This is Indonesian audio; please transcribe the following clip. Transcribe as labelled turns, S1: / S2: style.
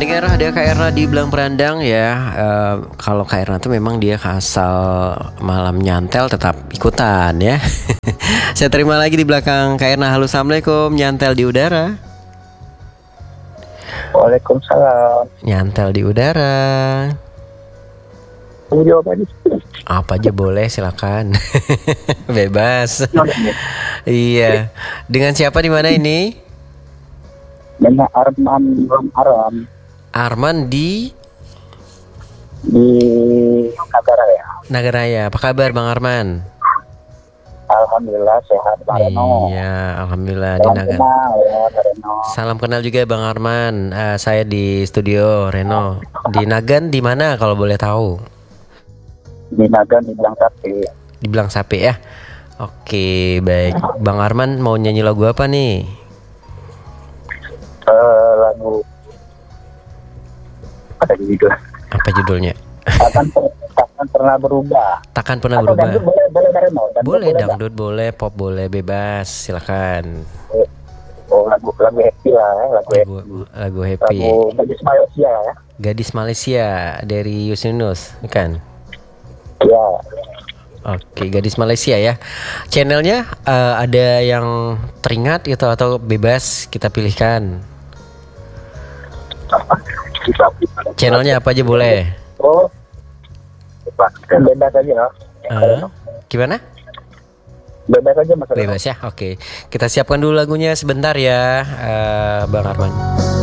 S1: pendengar, ada Kak Erna di Belang Perandang ya. Kalau Kak Erna tuh memang dia asal malam nyantel tetap ikutan ya. Saya terima lagi di belakang Kak Erna. Halo, assalamualaikum. Nyantel di udara.
S2: Waalaikumsalam.
S1: Nyantel di udara.
S2: Mau jawab aja.
S1: Apa aja boleh, silakan. Bebas. Iya. Dengan siapa di mana ini?
S2: Dengan Arman Aram
S1: Arman di
S2: Nagaraya.
S1: Nagaraya. Apa kabar Bang Arman?
S2: Alhamdulillah sehat, Pak Reno.
S1: Iya, alhamdulillah di
S2: Salam
S1: Nagan.
S2: kenal ya, Pak Reno.
S1: Salam kenal juga Bang Arman. Saya di studio Reno. Di Nagan di mana kalau boleh tahu?
S2: Di Nagan di Belang Sapi.
S1: Di Belang Sapi ya. Oke, baik. Bang Arman mau nyanyi lagu apa nih?
S2: Lagu ada judul.
S1: Apa judulnya?
S2: Takkan pernah berubah.
S1: Takkan pernah
S2: Atau
S1: berubah.
S2: dangdut boleh, Pak Reno.
S1: Boleh
S2: nggak?
S1: dangdut, boleh pop, boleh bebas. Silakan.
S2: Oh, lagu happy lah ya, lagu
S1: Lagu happy.
S2: Lagu Gadis Malaysia ya.
S1: Gadis Malaysia dari Yusinus, bukan?
S2: Ya.
S1: Oke, Gadis Malaysia ya. Channelnya ada yang teringat gitu atau bebas kita pilihkan? Channelnya apa aja boleh.
S2: Oh, kan bebas aja ya.
S1: Gimana?
S2: Bebas aja Mas Reno.
S1: Bebas ya. Oke, kita siapkan dulu lagunya sebentar ya, Bang Arman.